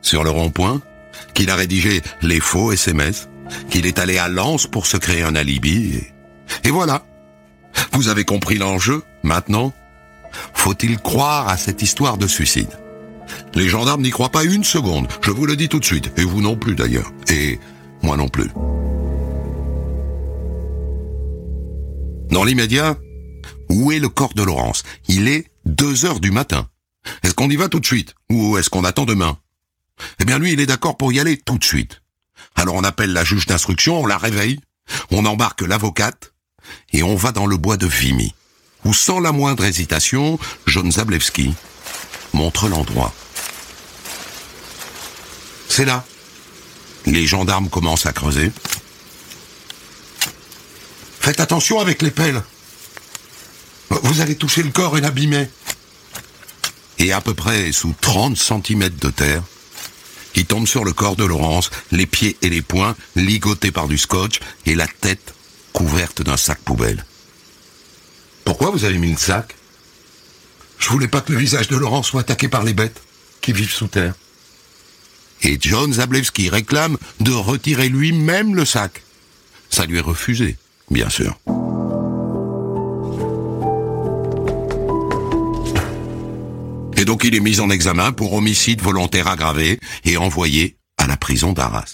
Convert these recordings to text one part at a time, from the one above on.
sur le rond-point, qu'il a rédigé les faux SMS, qu'il est allé à Lens pour se créer un alibi, et voilà. Vous avez compris l'enjeu, maintenant? Faut-il croire à cette histoire de suicide? Les gendarmes n'y croient pas une seconde, je vous le dis tout de suite, et vous non plus d'ailleurs, et moi non plus. Dans l'immédiat, où est le corps de Laurence? Il est 2h du matin. Est-ce qu'on y va tout de suite, ou est-ce qu'on attend demain? Eh bien lui, il est d'accord pour y aller tout de suite. Alors on appelle la juge d'instruction, on la réveille, on embarque l'avocate, et on va dans le bois de Vimy, où sans la moindre hésitation, John Zablewski montre l'endroit. C'est là. Les gendarmes commencent à creuser. Faites attention avec les pelles. Vous allez toucher le corps et l'abîmer. Et à peu près sous 30 cm de terre, il tombe sur le corps de Laurence, les pieds et les poings ligotés par du scotch et la tête couverte d'un sac poubelle. Pourquoi vous avez mis le sac? Je voulais pas que le visage de Laurence soit attaqué par les bêtes qui vivent sous terre. Et John Zablewski réclame de retirer lui-même le sac. Ça lui est refusé, bien sûr. Et donc il est mis en examen pour homicide volontaire aggravé et envoyé à la prison d'Arras.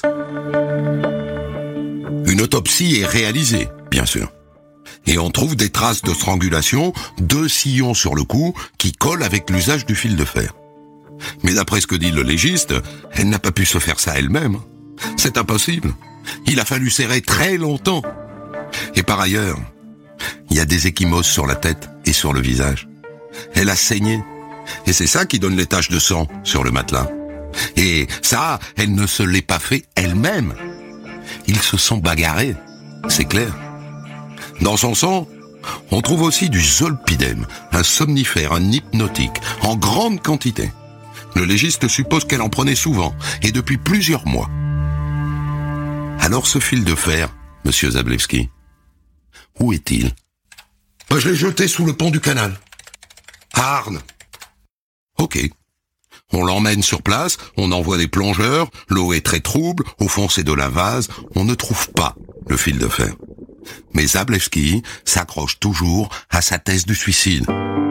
Une autopsie est réalisée, bien sûr. Et on trouve des traces de strangulation, 2 sillons sur le cou qui collent avec l'usage du fil de fer. Mais d'après ce que dit le légiste, elle n'a pas pu se faire ça elle-même. C'est impossible. Il a fallu serrer très longtemps. Et par ailleurs, il y a des ecchymoses sur la tête et sur le visage. Elle a saigné. Et c'est ça qui donne les taches de sang sur le matelas. Et ça, elle ne se l'est pas fait elle-même. Ils se sont bagarrés, c'est clair. Dans son sang, on trouve aussi du zolpidem, un somnifère, un hypnotique, en grande quantité. Le légiste suppose qu'elle en prenait souvent, et depuis plusieurs mois. Alors ce fil de fer, monsieur Zablewski, où est-il? Je l'ai jeté sous le pont du canal. À Arnes. Ok. On l'emmène sur place, on envoie des plongeurs, l'eau est très trouble, au fond c'est de la vase, on ne trouve pas le fil de fer. Mais Zablewski s'accroche toujours à sa thèse du suicide.